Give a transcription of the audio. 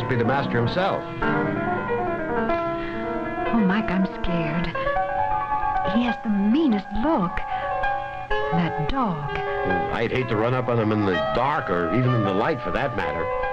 be the master himself. Oh, Mike, I'm scared. He has the meanest look. And that dog. I'd hate to run up on him in the dark or even in the light, for that matter.